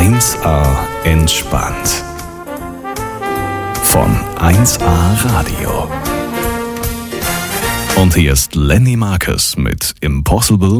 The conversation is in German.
1A entspannt. Von 1A Radio. Und hier ist Lenny Marcus mit Impossible